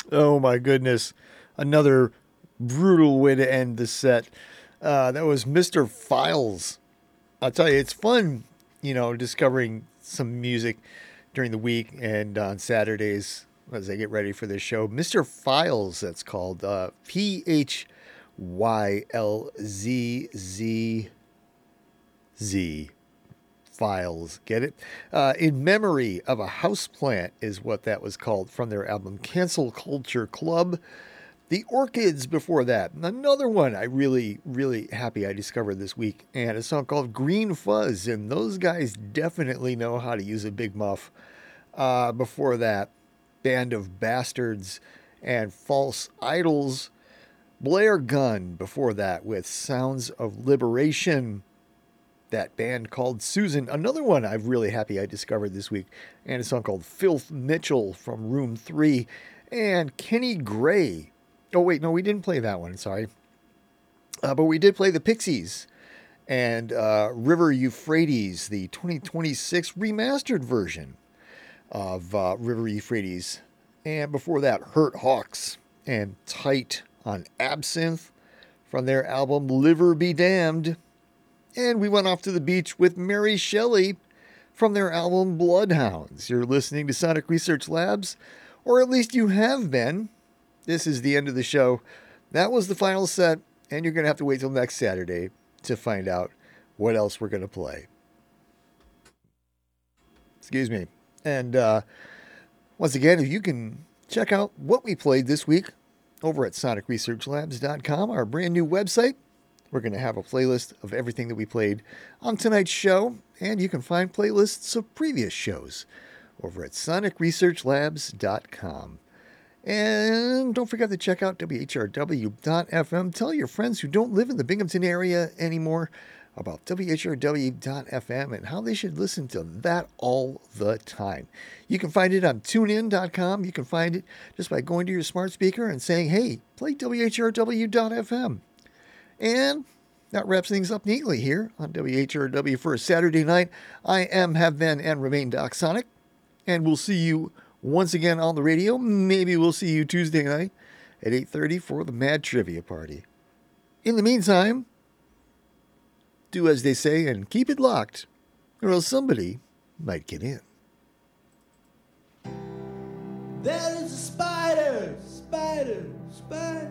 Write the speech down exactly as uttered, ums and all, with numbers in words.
Oh my goodness. Another brutal way to end the set. Uh, that was mister Files. I'll tell you, it's fun, you know, discovering some music during the week and on Saturdays as I get ready for this show. mister Files, that's called uh, P H Y L Z Z Z. Files. Get it? Uh, In Memory of a Houseplant is what that was called from their album Cancel Culture Club. The Orchids before that. Another one I really, really happy I discovered this week. And a song called Green Fuzz. And those guys definitely know how to use a big muff. Uh, before that, Band of Bastards and False Idols. Blair Gunn before that with Sounds of Liberation. That band called Susan. Another one I'm really happy I discovered this week. And a song called Filth Mitchell from Room three. And Kenny Gray. Oh, wait, no, we didn't play that one. Sorry. Uh, but we did play the Pixies and uh, River Euphrates, the twenty twenty-six remastered version of uh, River Euphrates. And before that, Hurt Hawks and Tight on Absinthe from their album Liver Be Damned. And we went off to the beach with Mary Shelley from their album Bloodhounds. You're listening to Sonic Research Labs, or at least you have been. This is the end of the show. That was the final set, and you're going to have to wait till next Saturday to find out what else we're going to play. Excuse me. And uh, once again, if you can check out what we played this week over at sonic research labs dot com, our brand new website. We're going to have a playlist of everything that we played on tonight's show, and you can find playlists of previous shows over at sonic research labs dot com. And don't forget to check out W H R W dot F M. Tell your friends who don't live in the Binghamton area anymore about W H R W dot F M and how they should listen to that all the time. You can find it on tune in dot com. You can find it just by going to your smart speaker and saying, hey, play W H R W dot F M. And that wraps things up neatly here on W H R W for a Saturday night. I am, have been, and remain Doc Sonic. And we'll see you once again on the radio. Maybe we'll see you Tuesday night at eight thirty for the Mad Trivia Party. In the meantime, do as they say and keep it locked, or else somebody might get in. There is a spider, spider, spider.